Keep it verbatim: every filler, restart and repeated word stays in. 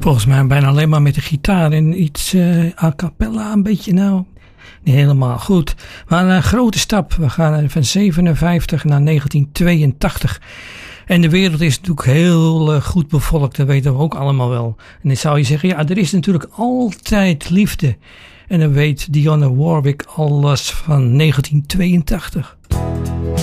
Volgens mij bijna alleen maar met de gitaar en iets uh, a cappella een beetje nou. Niet helemaal goed. Maar een grote stap. We gaan van zevenenvijftig naar negentien tweeëntachtig. En de wereld is natuurlijk heel uh, goed bevolkt. Dat weten we ook allemaal wel. En dan zou je zeggen, ja, er is natuurlijk altijd liefde. En dan weet Dionne Warwick alles van negentien tweeëntachtig.